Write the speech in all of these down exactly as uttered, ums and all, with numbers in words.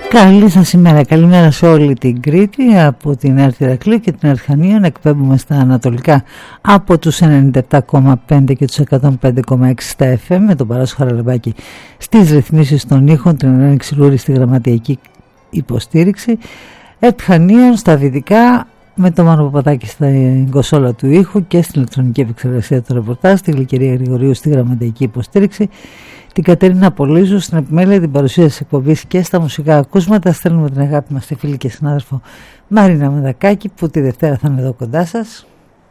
Καλή σας ημέρα, καλημέρα σε όλη την Κρήτη από την Έρθη Ηρακλείου και την Αρχανίων. Εκπέμπουμε στα ανατολικά από τους ενενήντα επτά κόμμα πέντε και τους εκατόν πέντε κόμμα έξι στα εφ εμ με τον Παράσο Χαραλαμπάκη στις ρυθμίσεις των ήχων, την Ελένη Ξυλούρη στη γραμματιακή υποστήριξη, Αρχανίων στα δυτικά με τον Μάνο Παπαδάκη στην κονσόλα του ήχου και στην ηλεκτρονική επεξεργασία του ρεπορτάζ, τη Γλυκερία Γρηγορίου στη γραμματιακή υποστήριξη, την Κατερίνα Πολύζου στην επιμέλεια, την παρουσία της εκπομπής και στα μουσικά ακούσματα. Στέλνουμε την αγάπη μας στη φίλη και συνάδελφο Μαρίνα Μεδακάκη που τη Δευτέρα θα είναι εδώ κοντά σας.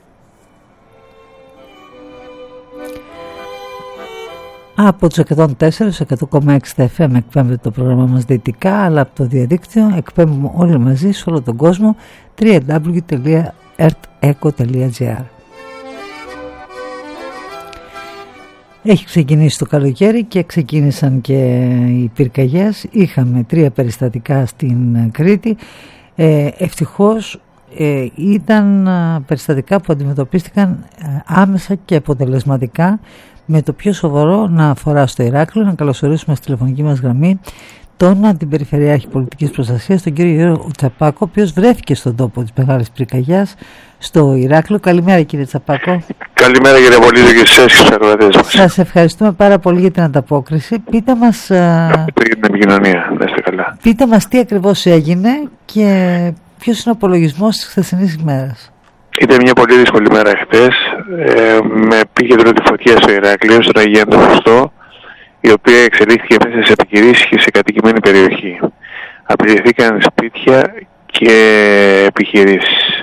Από τους εκατόν τέσσερα στους εκατό κόμμα έξι στα εφ εμ εκπέμπεται το πρόγραμμα μας δυτικά, αλλά από το διαδίκτυο εκπέμπουμε όλοι μαζί σε όλο τον κόσμο double-u double-u double-u τελεία earth echo τελεία gr. Έχει ξεκινήσει το καλοκαίρι και ξεκίνησαν και οι πυρκαγιές. Είχαμε τρία περιστατικά στην Κρήτη. Ε, ευτυχώς ε, ήταν περιστατικά που αντιμετωπίστηκαν άμεσα και αποτελεσματικά, με το πιο σοβαρό να αφορά στο Ηράκλειο. Να καλωσορίσουμε στη τηλεφωνική μας γραμμή τον Αντιπεριφερειάρχη Πολιτικής Προστασίας, τον κύριο Γιώργο Τσαπάκο, ο οποίος βρέθηκε στον τόπο της μεγάλης πυρκαγιάς στο Ηράκλειο. Καλημέρα κύριε Τσαπάκο. Καλημέρα κύριε Πολύδο και σε εσάς και στους ακροατές μας. Σας ευχαριστούμε πάρα πολύ για την ανταπόκριση. Πείτε μας, για την επικοινωνία, να είστε καλά. Πείτε μας τι ακριβώς έγινε και ποιος είναι ο απολογισμός της χθεσινής ημέρας. Ήταν μια πολύ δύσκολη μέρα χθες, ε, με επίκεντρο τη φωτιά στο Ηράκλειο, στον Αγία Αντοχριστό, η οποία εξελίχθηκε μέσα σε επιχειρήσεις και σε κατοικημένη περιοχή. Απειληθήκαν σπίτια και επιχειρήσεις.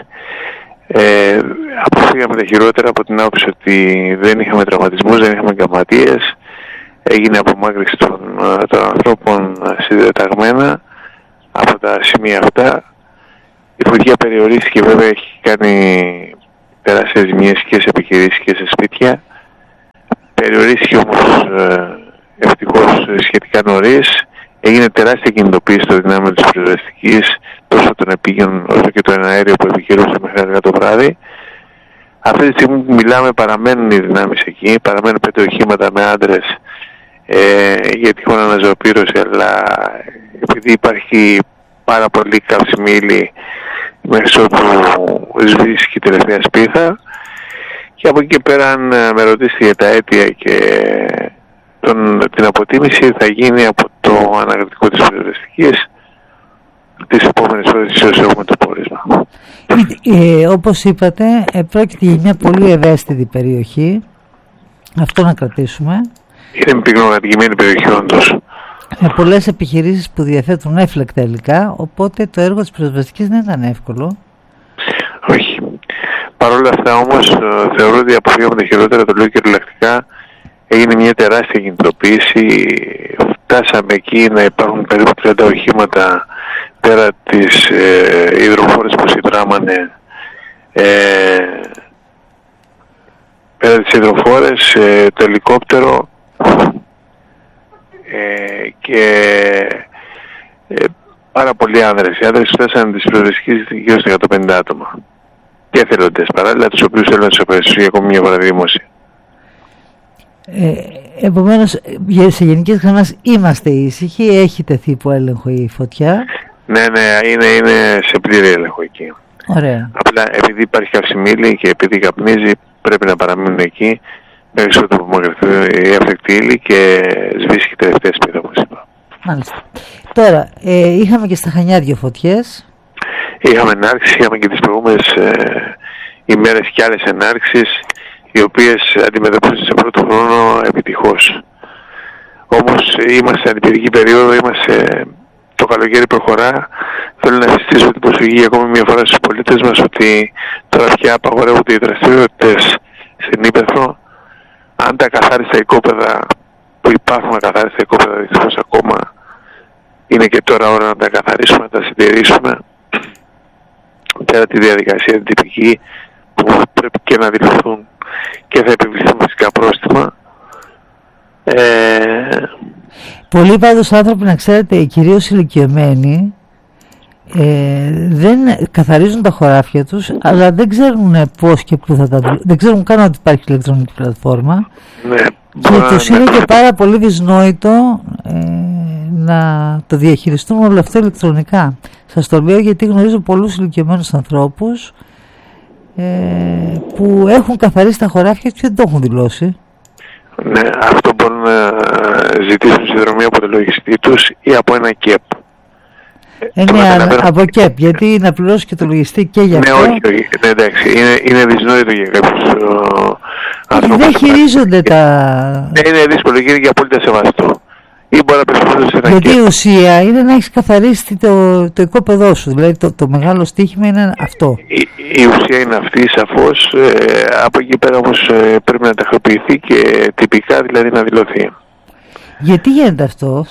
Ε, αποφύγαμε τα χειρότερα από την άποψη ότι δεν είχαμε τραυματισμούς, δεν είχαμε εγκληματίες. Έγινε απομάκρυνση των, των ανθρώπων συντεταγμένα από τα σημεία αυτά. Η φωτιά περιορίστηκε, βέβαια έχει κάνει τεράστιες ζημιές και σε επιχειρήσεις και σε σπίτια. Περιορίστηκε όμως ε, ευτυχώς σχετικά νωρίς. Έγινε τεράστια κινητοποίηση στο δυνάμιο της πυροσβεστικής, τόσο των επίγειων όσο και το εναέριο που επιχειρούσε μέχρι αργά το βράδυ. Αυτή τη στιγμή που μιλάμε παραμένουν οι δυνάμεις εκεί, παραμένουν πέντε οχήματα με άντρες ε, για τυχόν αναζωοπήρωση, αλλά επειδή υπάρχει πάρα πολύ καύσιμη ύλη μέχρι όπου σβήσει και η τελευταία σπίθα, και από εκεί και πέρα αν με ρωτήσετε για τα αίτια και τον, την αποτίμηση θα γίνει από το ανακριτικό της πυροσβεστικής τις επόμενες ώρες όσο έχουμε το πόρισμα. Ε, όπως είπατε, ε, πρόκειται για μια πολύ ευαίσθητη περιοχή, αυτό να κρατήσουμε. Είναι πυκνοκατοικημένη περιοχή όντως. Με πολλές επιχειρήσεις που διαθέτουν έφλεκτα υλικά, οπότε το έργο της πυροσβεστικής δεν ήταν εύκολο. Όχι. Παρ' όλα αυτά όμως θεωρώ ότι αποφύγαμε τα χειρότερα, το λέω κυριολεκτικά. Έγινε μια τεράστια κινητοποίηση. Φτάσαμε εκεί να υπάρχουν περίπου τριάντα οχήματα πέρα τις ε, υδροφόρες που συνδράμανε. Ε, πέρα τις υδροφόρες, ε, το ελικόπτερο ε, και ε, πάρα πολλοί άνδρες. Οι άνδρες φτάσανε τις πυροσβεστικές γύρω στα εκατόν πενήντα άτομα. Και εθελοντές παράλληλα, τους οποίους θέλουν να τους ευχαριστήσω για ακόμη μια φορά δημόσια. Ε, επομένως, σε γενικές γραμμές είμαστε ήσυχοι, έχει τεθεί υπό έλεγχο η φωτιά. Ναι, ναι, είναι, είναι σε πλήρη έλεγχο εκεί. Ωραία. Απλά επειδή υπάρχει καυσιμήλη και επειδή καπνίζει, πρέπει να παραμείνουν εκεί μέχρι ότου απομακρυνθεί η έφλεκτη ύλη και σβήσει και τελευταία σπίθα, όπως είπα. Μάλιστα. Τώρα, ε, είχαμε και στα Χανιά δύο φωτιές. Είχαμε ενάρξει, είχαμε και τις προηγούμενες ε, ημέρες και άλλες ενάρξεις, οι οποίες αντιμετωπίζονται σε πρώτο χρόνο επιτυχώς. Όμως είμαστε σε αντιπυρική περίοδο, είμαστε, το καλοκαίρι προχωρά. Θέλω να συστήσω την προσοχή ακόμη μια φορά στους πολίτες μας ότι τώρα πια απαγορεύονται οι δραστηριότητες στην Ύπαιθρο. Αν τα καθάριστα οικόπεδα που υπάρχουν, ακαθάριστα οικόπεδα δυστυχώς ακόμα, είναι και τώρα ώρα να τα καθαρίσουμε, να τα συντηρήσουμε. Πέρα τη διαδικασία την τυπική που πρέπει και να δηλωθούν και θα επιβληθούν φυσικά πρόστιμα. Ε... Πολλοί πάντως άνθρωποι, να ξέρετε, κυρίως ηλικιωμένοι, ε, δεν καθαρίζουν τα χωράφια τους, αλλά δεν ξέρουν πώς και πού θα τα βρουν. Δεν ξέρουν καν ότι υπάρχει ηλεκτρονική πλατφόρμα. Ναι, και τους είναι και πάρα πολύ δυσνόητο ε, να το διαχειριστούμε όλο αυτό ηλεκτρονικά. Σας το λέω γιατί γνωρίζω πολλούς ηλικιωμένους ανθρώπους ε, που έχουν καθαρίσει τα χωράφια και δεν το έχουν δηλώσει. Ναι, αυτό μπορούν να ζητήσουν συνδρομή από το λογιστή τους ή από ένα ΚΕΠ. Ε, ναι, α, από ΚΕΠ, γιατί να πληρώσει και το λογιστή και για ναι, αυτό. Όχι, όχι, ναι, εντάξει, είναι, είναι δυσνόητο για κάποιους ανθρώπους. Δεν χειρίζονται τα... Ναι, είναι δύσκολο, είναι και απόλυτα σεβαστό. Ή μπορεί να πεσπρώσει σε ένα γιατί ΚΕΠ. η ουσία είναι να έχεις καθαρίσει το, το οικόπεδό σου, δηλαδή το, το μεγάλο στοίχημα είναι αυτό. Η, η ουσία είναι αυτή, σαφώς. Ε, από εκεί πέρα όμως ε, πρέπει να τακτοποιηθεί και τυπικά, δηλαδή να δηλωθεί. Γιατί γίνεται αυτό?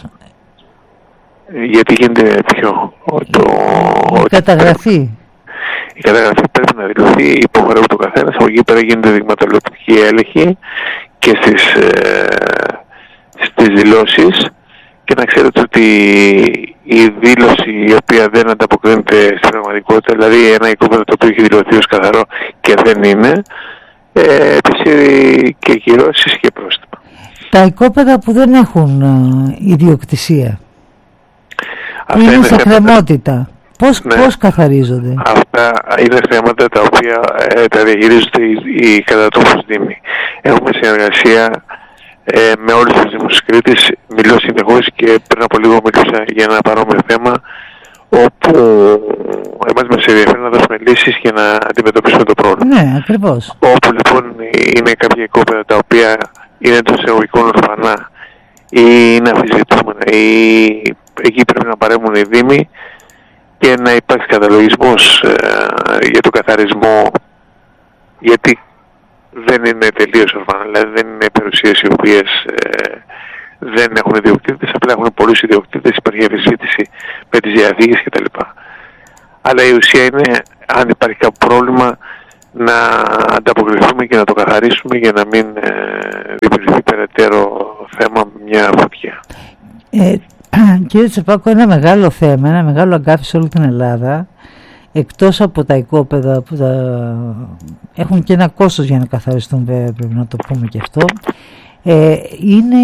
Γιατί γίνεται πιο το, η καταγραφή. Η καταγραφή πρέπει να δηλωθεί, υποχρεούται το καθένας. Από εκεί πέρα γίνεται δειγματοληπτική έλεγχη και στις, ε, στις δηλώσεις, και να ξέρετε ότι η δήλωση η οποία δεν ανταποκρίνεται στην πραγματικότητα, δηλαδή ένα οικόπεδο το οποίο έχει δηλωθεί ως καθαρό και δεν είναι, ε, επισύρει και κυρώσεις και πρόστιμα. Τα οικόπεδα που δεν έχουν ε, ιδιοκτησία, αυτά είναι, είναι σε θέματα, κρεμότητα. Πώς, ναι, πώς καθαρίζονται? Αυτά είναι θέματα τα οποία ε, τα διαχειρίζονται οι, οι κατατόπους δήμοι. Έχουμε συνεργασία ε, με όλους τους δήμους της Κρήτης. Μιλώ συνεχώς και πριν από λίγο μιλούσα για ένα παρόμοιο θέμα, όπου εμάς μας ενδιαφέρει να δώσουμε λύσεις και να αντιμετωπίσουμε το πρόβλημα. Ναι, ακριβώς. Όπου λοιπόν είναι κάποια οικόπεδα τα οποία είναι εντός εισαγωγικών ορφανά ή είναι αμφισβητούμενα ή εκεί πρέπει να παρέμβουν οι δήμοι και να υπάρξει καταλογισμός ε, για το καθαρισμό, γιατί δεν είναι τελείως ορφανά, δηλαδή δεν είναι περιουσίες οι οποίες ε, δεν έχουν ιδιοκτήτες, απλά έχουν πολλούς ιδιοκτήτες, υπάρχει αμφισβήτηση με τις διαδίκες κτλ. Αλλά η ουσία είναι, αν υπάρχει κάποιο πρόβλημα, να ανταποκριθούμε και να το καθαρίσουμε για να μην ε, δημιουργηθεί περαιτέρω θέμα μια φωτιά. Ε, κύριε Τσεπάκο, ένα μεγάλο θέμα, ένα μεγάλο αγκάθι σε όλη την Ελλάδα, εκτός από τα οικόπεδα που τα... έχουν και ένα κόστος για να καθαριστούν, βέβαια πρέπει να το πούμε και αυτό, ε, είναι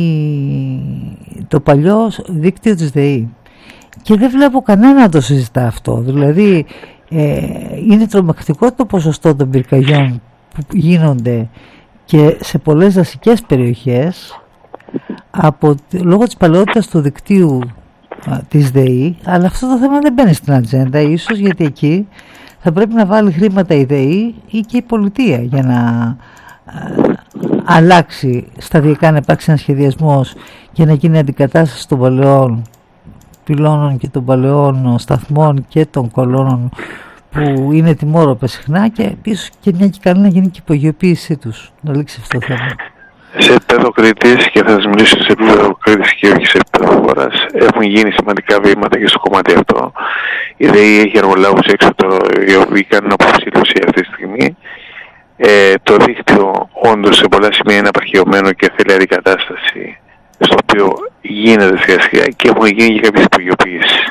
η... το παλιό δίκτυο της ΔΕΗ. Και δεν βλέπω κανένα να το συζητά αυτό. Δηλαδή ε, είναι τρομακτικό το ποσοστό των πυρκαγιών που γίνονται και σε πολλές δασικές περιοχές από, λόγω της παλαιότητας του δικτύου α, της ΔΕΗ, αλλά αυτό το θέμα δεν μπαίνει στην ατζέντα, ίσως γιατί εκεί θα πρέπει να βάλει χρήματα η ΔΕΗ ή και η πολιτεία για να α, αλλάξει σταδιακά, να υπάρξει ένα σχεδιασμός και να γίνει αντικατάσταση των παλαιών πυλώνων και των παλαιών σταθμών και των κολόνων που είναι τιμόρροπες συχνά, και ίσως και μια και καλή να γίνει και η υπογειοποίησή τους, να λήξει αυτό το θέμα. Σε επίπεδο Κρήτης, και θα σας μιλήσω σε επίπεδο Κρήτης και όχι σε επίπεδο χώρας, έχουν γίνει σημαντικά βήματα και στο κομμάτι αυτό. Η ΔΕΗ έχει εργολάβους έξω το, οι οποίοι κάνουν αποψήλωση αυτή τη στιγμή. Ε, το δίκτυο όντως σε πολλά σημεία είναι απαρχαιωμένο και θέλει αντικατάσταση, στο οποίο γίνεται σιγά σιγά, και έχουν γίνει και κάποιες υπογειοποίησεις.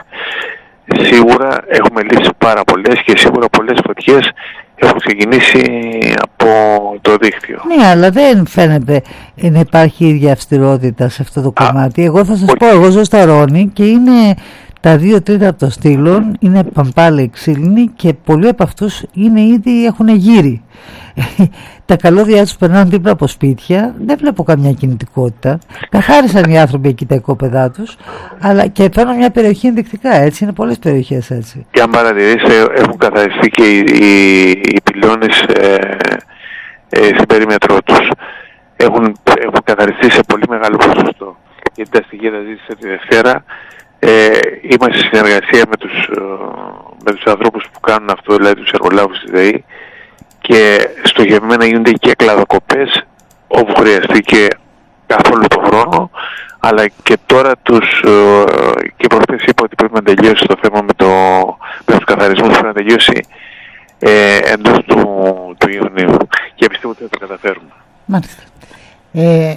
Σίγουρα έχουμε λύσει πάρα πολλές και σίγουρα πολλές φωτιές έχουν ξεκινήσει από το δίκτυο. Ναι, αλλά δεν φαίνεται να υπάρχει ίδια αυστηρότητα σε αυτό το κομμάτι. Α, εγώ θα σας όχι. πω, εγώ ζω στα Ρώνη και είναι τα δύο τρίτα από το στήλον, είναι παμπάλαιοι ξύλινοι και πολλοί από αυτούς είναι ήδη έχουν γύρι. Τα καλώδια τους περνάνε δίπλα από σπίτια, δεν βλέπω καμιά κινητικότητα. Καθάρισαν οι άνθρωποι εκεί τα οικόπεδά τους, αλλά και παίρνουν μια περιοχή ενδεικτικά, έτσι, είναι πολλές περιοχές έτσι. Και αν παρατηρήσετε, έχουν καθαριστεί και οι, οι, οι πυλώνες ε, ε, στην περίμετρό τους. Έχουν, έχουν καθαριστεί σε πολύ μεγάλο ποσοστό. Γιατί τα στοιχεία τα ζήτησα τη Δευτέρα. Ε, είμαστε σε συνεργασία με τους, με τους ανθρώπους που κάνουν αυτό, δηλαδή τους εργολάβους της ΔΕΗ, και στοχευμένα γίνονται και κλαδοκοπές όπου χρειαστεί και καθόλου το χρόνο, αλλά και τώρα τους, και προχθές είπα ότι πρέπει να τελειώσει το θέμα με, το, με τους καθαρισμούς, πρέπει να τελειώσει ε, εντός του, του Ιουνίου, και πιστεύω ότι θα το καταφέρουμε. Μάλιστα. Ε,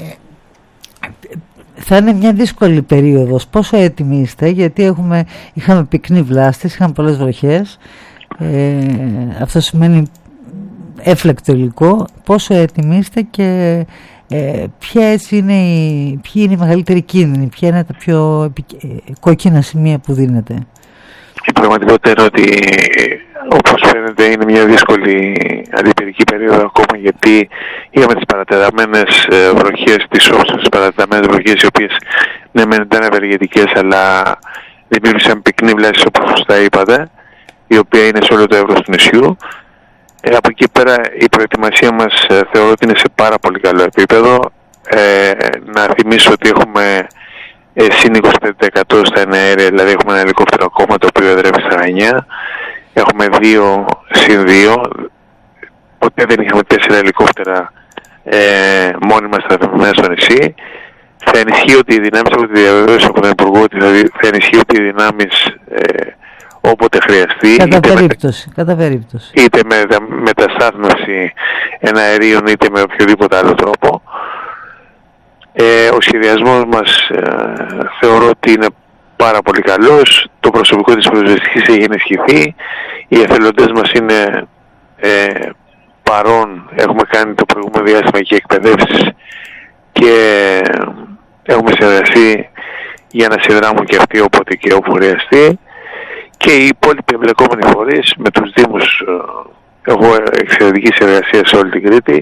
θα είναι μια δύσκολη περίοδος. Πόσο έτοιμοι είστε? Γιατί έχουμε, είχαμε πυκνή βλάστηση, είχαμε πολλές βροχές, ε, αυτό σημαίνει έφλεκτο υλικό. Πόσο έτοιμοι είστε και Ε, ποιες είναι οι, ποιοι είναι οι μεγαλύτεροι κίνδυνοι, ποια είναι τα πιο επικ... κόκκινα σημεία που δίνεται? Η πραγματικότητα είναι ότι, όπως φαίνεται, είναι μια δύσκολη αντιπυρική περίοδο ακόμα, γιατί είχαμε τις παρατεταμένες βροχές, τις όψεις παρατεταμένες βροχές, οι οποίες ναι μεν ήταν ευεργετικές, αλλά δημιούργησαν πυκνή βλάση, όπως σωστά είπατε, η οποία είναι σε όλο το εύρος του νησιού. Ε, από εκεί πέρα η προετοιμασία μας ε, θεωρώ ότι είναι σε πάρα πολύ καλό επίπεδο. Ε, να θυμίσω ότι έχουμε ε, συν είκοσι πέντε τοις εκατό στα εναέρια, δηλαδή έχουμε ένα ελικόπτερο ακόμα το οποίο εδρεύει στα Χανιά. Έχουμε δύο συν δύο. Ποτέ δεν είχαμε τέσσερα ελικόπτερα ε, μόνιμα σταθμισμένα στο νησί. Θα ενισχύει ότι οι δυνάμεις, από τη διαβεβαίωση από τον Υπουργό, ότι θα, θα ενισχύει ότι οι δυνάμεις ε, όποτε χρειαστεί, κατά είτε, περίπτωση, με, κατά περίπτωση. είτε με μεταστάθμιση εναερίων είτε με οποιοδήποτε άλλο τρόπο. Ε, ο σχεδιασμός μας ε, θεωρώ ότι είναι πάρα πολύ καλός. Το προσωπικό της πυροσβεστικής έχει ενισχυθεί. Οι εθελοντές μας είναι ε, παρόν. Έχουμε κάνει το προηγούμενο διάστημα και εκπαιδεύσεις και έχουμε συνεργαστεί για να συνδράμουν και αυτοί όποτε και όπου χρειαστεί. Και οι υπόλοιποι εμπλεκόμενοι φορείς, με τους Δήμους έχω εξαιρετική συνεργασία σε όλη την Κρήτη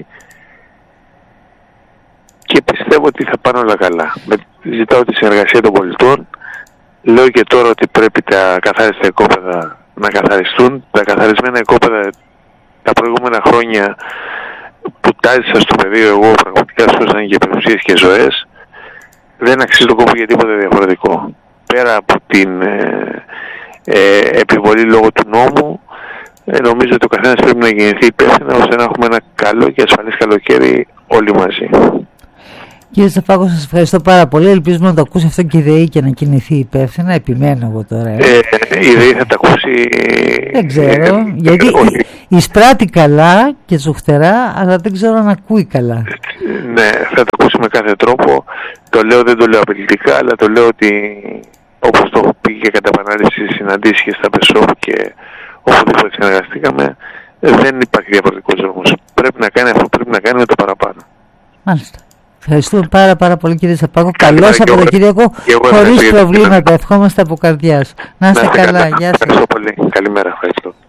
και πιστεύω ότι θα πάνε όλα καλά. Με, ζητάω τη συνεργασία των πολιτών. Λέω και τώρα ότι πρέπει τα καθάριστα οικόπεδα να καθαριστούν. Τα καθαρισμένα οικόπεδα τα προηγούμενα χρόνια που τάζησα στο πεδίο, εγώ πραγματικά σώσαν και περιουσίες και ζωές. Δεν αξίζει το κόπο για τίποτα διαφορετικό. Πέρα από την ε, ε, επιβολή λόγω του νόμου, ε, νομίζω ότι ο καθένας πρέπει να γεννηθεί υπεύθυνα ώστε να έχουμε ένα καλό και ασφαλές καλοκαίρι όλοι μαζί. Κύριε Στεφάκο, σας ευχαριστώ πάρα πολύ. Ελπίζουμε να το ακούσει αυτό και η ΔΕΗ και να κινηθεί υπεύθυνα. Επιμένω εγώ τώρα. Ε. Ε, η ΔΕΗ θα τα ακούσει. Δεν ξέρω. Ε, γιατί ε, εισπράττει καλά και τσουχτερά, αλλά δεν ξέρω αν ακούει καλά. Ναι, θα το ακούσει με κάθε τρόπο. Το λέω, δεν το λέω απειλητικά, αλλά το λέω ότι όπως το έχω πει και κατά επανάληψη στις συναντήσεις και στα Πεσόφ και οπουδήποτε συνεργαστήκαμε, δεν υπάρχει διαφορετικός δρόμος. Πρέπει να κάνει αυτό που πρέπει να κάνει με το παραπάνω. Μάλιστα. Ευχαριστούμε πάρα πάρα πολύ κύριε Στεφάκο. Καλό Σαββατοκύριακο χωρίς προβλήματα. Ευχόμαστε από καρδιάς. Να είστε καλά. Γεια σας. Ευχαριστώ πολύ. Καλημέρα. Ευχαριστώ.